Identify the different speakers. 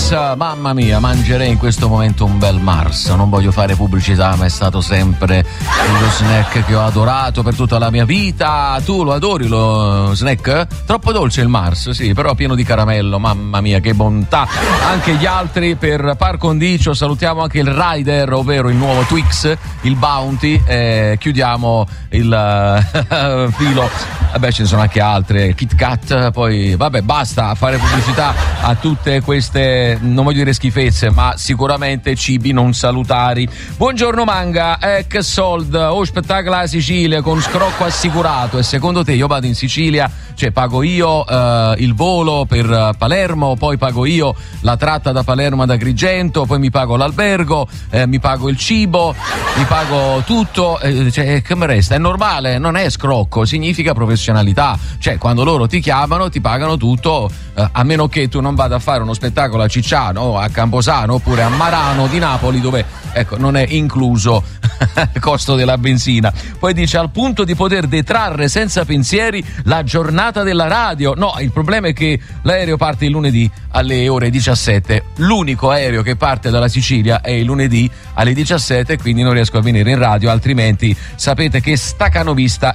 Speaker 1: Mars, mamma mia, mangerei in questo momento un bel Mars. Non voglio fare pubblicità, ma è stato sempre lo snack che ho adorato per tutta la mia vita. Tu lo adori lo snack? Troppo dolce il Mars, sì, però pieno di caramello, mamma mia, che bontà. Anche gli altri per par condicio, salutiamo anche il Rider, ovvero il nuovo Twix, il Bounty, chiudiamo il filo. Vabbè, ce ne sono anche altre, Kit Kat, poi vabbè, basta fare pubblicità a tutte queste, non voglio dire schifezze, ma sicuramente cibi non salutari. Buongiorno Manga, che sold, spettacolo alla Sicilia con scrocco assicurato, e secondo te io vado in Sicilia, cioè pago io il volo per Palermo, poi pago io la tratta da Palermo ad Agrigento, poi mi pago l'albergo, mi pago il cibo, mi pago tutto, cioè che mi resta? È normale, non è scrocco, significa professionalità, cioè quando loro ti chiamano ti pagano tutto, a meno che tu non vada a fare uno spettacolo a Cicciano, a Camposano oppure a Marano di Napoli, dove ecco non è incluso il costo della benzina. Poi dice al punto di poter detrarre senza pensieri la giornata della radio. No, il problema è che l'aereo parte il lunedì alle ore 17, l'unico aereo che parte dalla Sicilia è il lunedì alle 17, quindi non riesco a venire in radio, altrimenti sapete che Stacanovista